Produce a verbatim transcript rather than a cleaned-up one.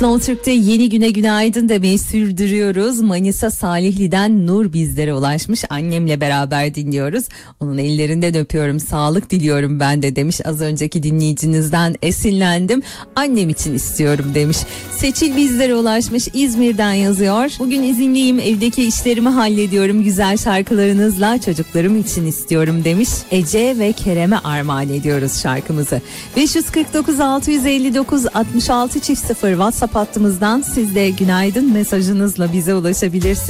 Kanal Türk'te yeni güne günaydın demeyi sürdürüyoruz. Manisa Salihli'den Nur bizlere ulaşmış. Annemle beraber dinliyoruz. Onun ellerinden öpüyorum. Sağlık diliyorum ben de demiş. Az önceki dinleyicinizden esinlendim. Annem için istiyorum demiş. Seçil bizlere ulaşmış. İzmir'den yazıyor. Bugün izinliyim. Evdeki işlerimi hallediyorum. Güzel şarkılarınızla çocuklarım için istiyorum demiş. Ece ve Kerem'e armağan ediyoruz şarkımızı. beş yüz kırk dokuz altı yüz elli dokuz altmış altı çift sıfır WhatsApp hattımızdan siz de günaydın mesajınızla bize ulaşabilirsiniz.